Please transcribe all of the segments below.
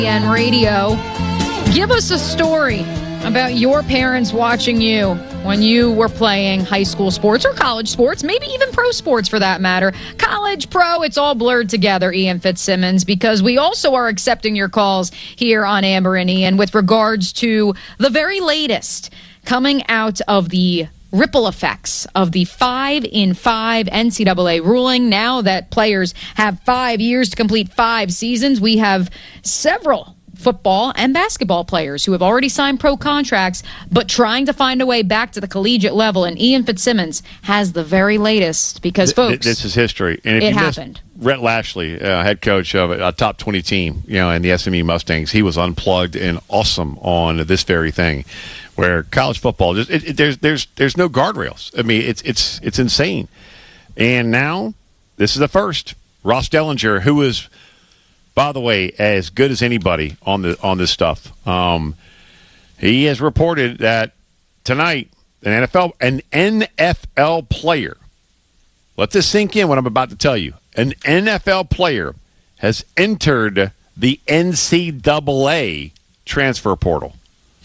ESPN Radio. Give us a story about your parents watching you when you were playing high school sports or college sports, maybe even pro sports for that matter. College, pro, it's all blurred together, Ian Fitzsimmons, because we also are accepting your calls here on Amber and Ian with regards to the very latest coming out of the ripple effects of the 5-in-5 NCAA ruling. Now that players have 5 years to complete 5 seasons, we have several football and basketball players who have already signed pro contracts but trying to find a way back to the collegiate level. And Ian Fitzsimmons has the very latest because, folks, this is history. And if it you happened. Rhett Lashley, head coach of a top 20 team, in the SMU Mustangs, he was unplugged and awesome on this very thing, where college football there's no guardrails. I mean, it's insane. And now this is the first. Ross Dellinger, who is, by the way, as good as anybody on this stuff, he has reported that tonight an NFL player. Let this sink in. What I'm about to tell you. An NFL player has entered the NCAA transfer portal.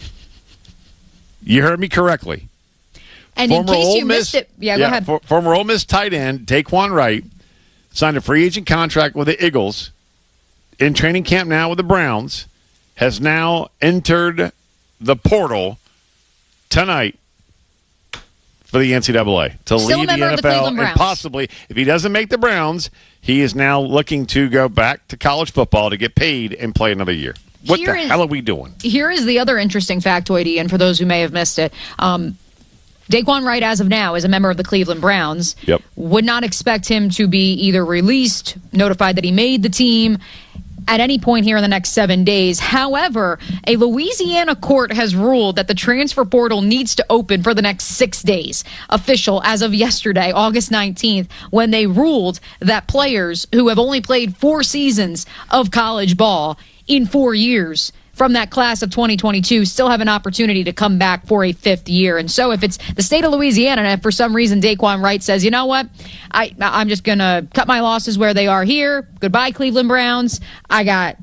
You heard me correctly. And in case you missed it, go ahead. Former Ole Miss tight end Daquan Wright signed a free agent contract with the Eagles. In training camp now with the Browns, has now entered the portal tonight for the NCAA to Still lead the NFL, and possibly, if he doesn't make the Browns, he is now looking to go back to college football to get paid and play another year. What the hell are we doing? Here is the other interesting factoid, Ian, for those who may have missed it. Daquan Wright, as of now, is a member of the Cleveland Browns. Yep. Would not expect him to be either released, notified that he made the team at any point here in the next 7 days. However, a Louisiana court has ruled that the transfer portal needs to open for the next 6 days. Official as of yesterday, August 19th, when they ruled that players who have only played 4 seasons of college ball in 4 years from that class of 2022 still have an opportunity to come back for a 5th year. And so if it's the state of Louisiana and if for some reason Daquan Wright says, you know what, I'm just going to cut my losses where they are here. Goodbye, Cleveland Browns. I got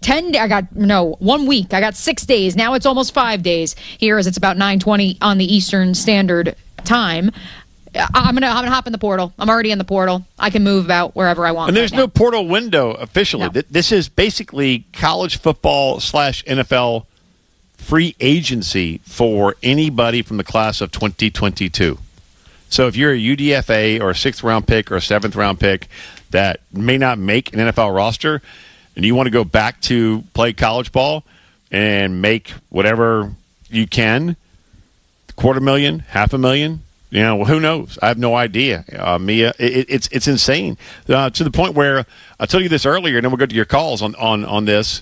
1 week. I got 6 days. Now it's almost 5 days here as it's about 9:20 on the Eastern Standard Time. I'm gonna hop in the portal. I'm already in the portal. I can move about wherever I want. And there's no portal window officially. No. This is basically college football / NFL free agency for anybody from the class of 2022. So if you're a UDFA or a 6th round pick or a 7th round pick that may not make an NFL roster and you want to go back to play college ball and make whatever you can, $250,000, $500,000. Who knows? I have no idea, Mia. It's insane to the point where I told you this earlier, and then we'll go to your calls on this.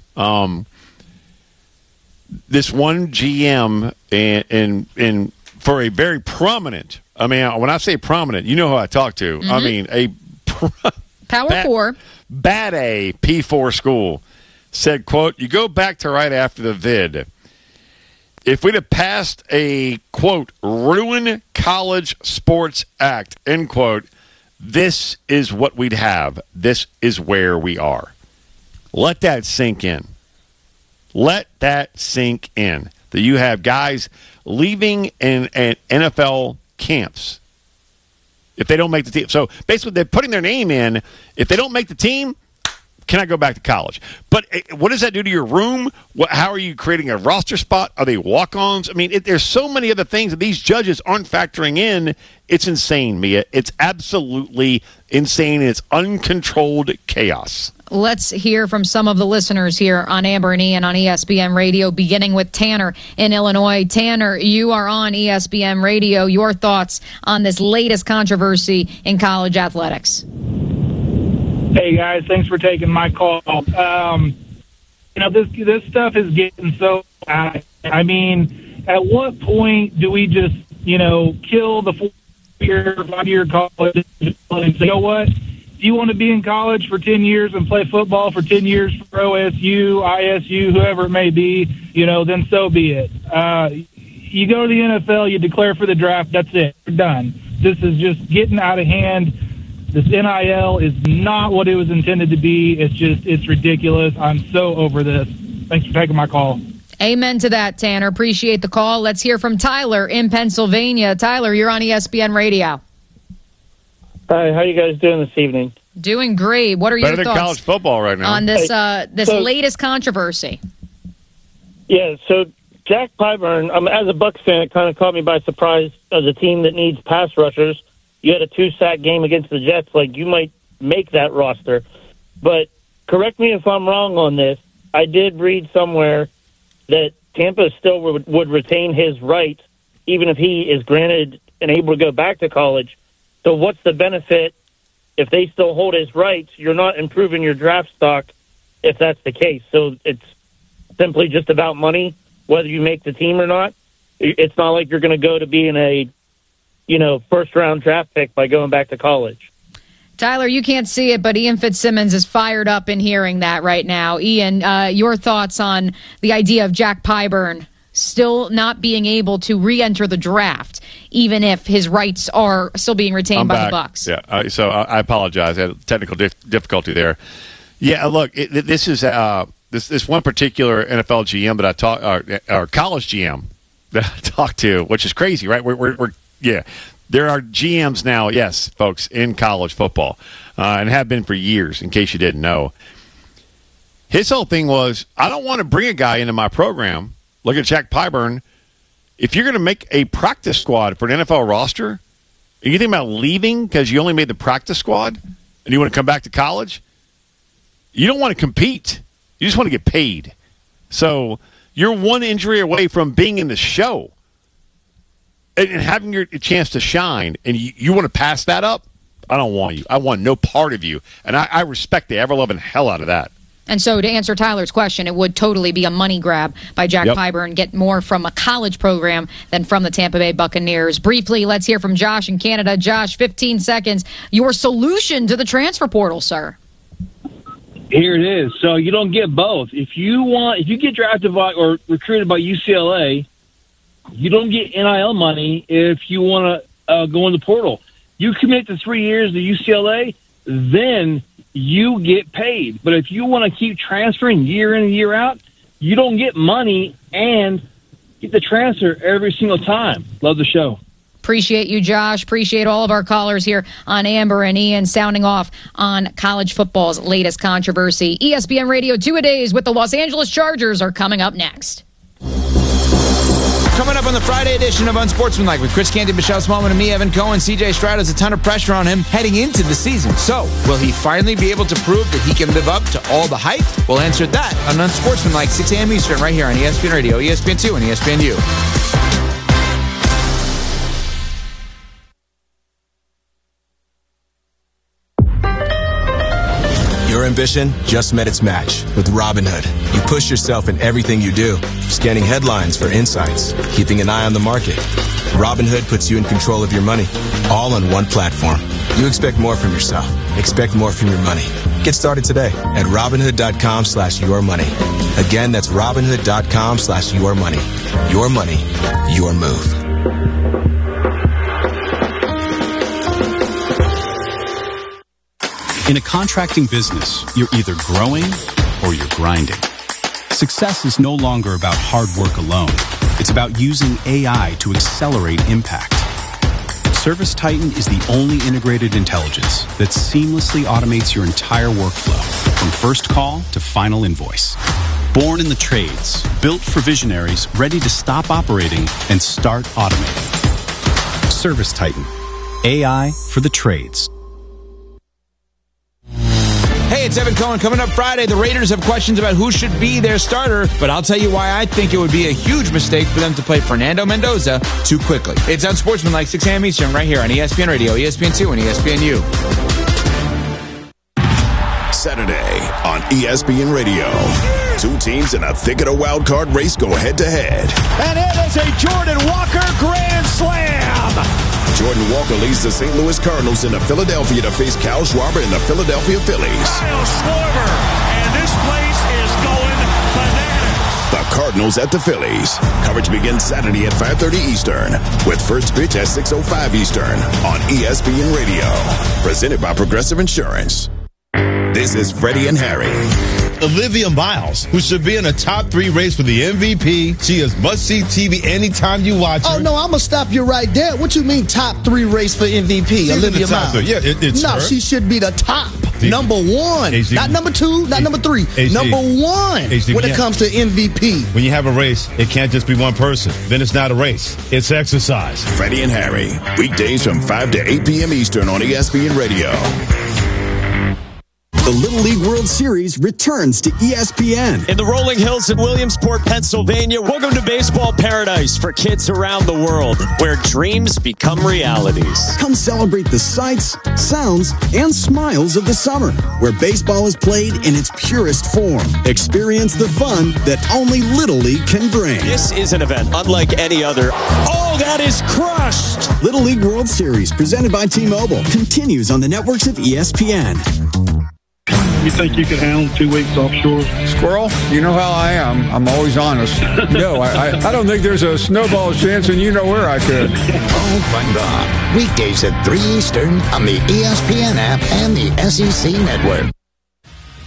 This one GM and for a very prominent. I mean, when I say prominent, you know who I talk to. Mm-hmm. I mean, a Power 4, bad A P4 school said, "quote You go back to right after the vid." If we'd have passed a, quote, ruin college sports act, end quote, this is what we'd have. This is where we are. Let that sink in. Let that sink in. That you have guys leaving in NFL camps if they don't make the team. So basically they're putting their name in. If they don't make the team, can I go back to college? But what does that do to your room? How are you creating a roster spot? Are they walk-ons? I mean, there's so many other things that these judges aren't factoring in. It's insane, Mia. It's absolutely insane. It's uncontrolled chaos. Let's hear from some of the listeners here on Amber and Ian on ESPN Radio, beginning with Tanner in Illinois. Tanner, you are on ESPN Radio. Your thoughts on this latest controversy in college athletics? Hey, guys, thanks for taking my call. This stuff is getting so bad. I mean, at what point do we just, kill the 4-year, 5-year college and say, you know what? If you want to be in college for 10 years and play football for 10 years for OSU, ISU, whoever it may be, then so be it. You go to the NFL, you declare for the draft, that's it. You're done. This is just getting out of hand. This NIL is not what it was intended to be. It's ridiculous. I'm so over this. Thanks for taking my call. Amen to that, Tanner. Appreciate the call. Let's hear from Tyler in Pennsylvania. Tyler, you're on ESPN Radio. Hi, how you guys doing this evening? Doing great. What are your Better thoughts than college football right now. on this latest controversy? Yeah, so Jack Pyburn, as a Bucs fan, it kind of caught me by surprise. As a team that needs pass rushers, you had a 2-sack game against the Jets. Like, you might make that roster. But correct me if I'm wrong on this. I did read somewhere that Tampa still would retain his rights, even if he is granted and able to go back to college. So what's the benefit if they still hold his rights? You're not improving your draft stock if that's the case. So it's simply just about money, whether you make the team or not. It's not like you're going to go to being a, first-round draft pick by going back to college. Tyler, you can't see it, but Ian Fitzsimmons is fired up in hearing that right now. Ian, your thoughts on the idea of Jack Pyburn still not being able to re-enter the draft, even if his rights are still being retained by the Bucs? Yeah, so I apologize. I had a technical difficulty there. Yeah, look, this is this one particular NFL GM that I talked, or college GM that I talked to, which is crazy, right? There are GMs now, yes, folks, in college football, and have been for years, in case you didn't know. His whole thing was, I don't want to bring a guy into my program. Look at Jack Pyburn. If you're going to make a practice squad for an NFL roster, and you think about leaving because you only made the practice squad, and you want to come back to college, you don't want to compete. You just want to get paid. So you're one injury away from being in the show and having your chance to shine, and you want to pass that up? I don't want you. I want no part of you. And I respect the ever-loving hell out of that. And so to answer Tyler's question, it would totally be a money grab by Jack Pyburn, get more from a college program than from the Tampa Bay Buccaneers. Briefly, let's hear from Josh in Canada. Josh, 15 seconds. Your solution to the transfer portal, sir. Here it is. So you don't get both. If you get drafted by or recruited by UCLA, you don't get NIL money if you want to go in the portal. You commit to 3 years to UCLA, then you get paid. But if you want to keep transferring year in and year out, you don't get money and get the transfer every single time. Love the show. Appreciate you, Josh. Appreciate all of our callers here on Amber and Ian sounding off on college football's latest controversy. ESPN Radio 2-A-Days with the Los Angeles Chargers are coming up next. Coming up on the Friday edition of Unsportsmanlike with Chris Canty, Michelle Smallman, and me, Evan Cohen. CJ Stroud has a ton of pressure on him heading into the season. So, will he finally be able to prove that he can live up to all the hype? We'll answer that on Unsportsmanlike, 6 a.m. Eastern, right here on ESPN Radio, ESPN2, and ESPNU. Your ambition just met its match with Robinhood. You push yourself in everything you do, scanning headlines for insights, keeping an eye on the market. Robinhood puts you in control of your money, all on one platform. You expect more from yourself. Expect more from your money. Get started today at Robinhood.com/yourmoney. Again, that's Robinhood.com/yourmoney. Your money, your move. In a contracting business, you're either growing or you're grinding. Success is no longer about hard work alone. It's about using AI to accelerate impact. ServiceTitan is the only integrated intelligence that seamlessly automates your entire workflow, from first call to final invoice. Born in the trades, built for visionaries ready to stop operating and start automating. ServiceTitan, AI for the trades. Hey, it's Evan Cohen. Coming up Friday, the Raiders have questions about who should be their starter, but I'll tell you why I think it would be a huge mistake for them to play Fernando Mendoza too quickly. It's Unsportsmanlike, 6 a.m. Eastern, right here on ESPN Radio, ESPN2, and ESPNU. Saturday on ESPN Radio. Two teams in a thick of the wild card race go head-to-head. And it is a Jordan Walker grand slam. Jordan Walker leads the St. Louis Cardinals into Philadelphia to face Kyle Schwarber and the Philadelphia Phillies. Kyle Schwarber, and this place is going bananas. The Cardinals at the Phillies. Coverage begins Saturday at 5:30 Eastern with first pitch at 6:05 Eastern on ESPN Radio. Presented by Progressive Insurance. This is Freddie and Harry. Olivia Miles, who should be in a top 3 race for the MVP. She is must-see TV anytime you watch her. Oh, no, I'm going to stop you right there. What you mean top 3 race for MVP, She's Olivia Miles? Yeah, it's no, her. She should be the top. Number 1. AG. Not number 2, not number 3. AG. Number 1 AG. when it comes to MVP. When you have a race, it can't just be one person. Then it's not a race. It's exercise. Freddie and Harry, weekdays from 5 to 8 p.m. Eastern on ESPN Radio. The Little League World Series returns to ESPN. In the rolling hills of Williamsport, Pennsylvania, welcome to baseball paradise for kids around the world, where dreams become realities. Come celebrate the sights, sounds, and smiles of the summer, where baseball is played in its purest form. Experience the fun that only Little League can bring. This is an event unlike any other. Oh, that is crushed! Little League World Series, presented by T-Mobile, continues on the networks of ESPN. You think you could handle 2 weeks offshore? Squirrel, you know how I am. I'm always honest. No, I don't think there's a snowball's chance, and you know where I could. Oh, fun gone. Weekdays at 3 Eastern on the ESPN app and the SEC Network.